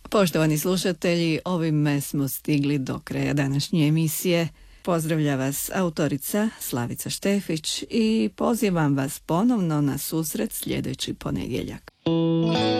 Poštovani slušatelji, ovime smo stigli do kraja današnje emisije. Pozdravlja vas autorica Slavica Štefić i pozivam vas ponovno na susret sljedeći ponedjeljak.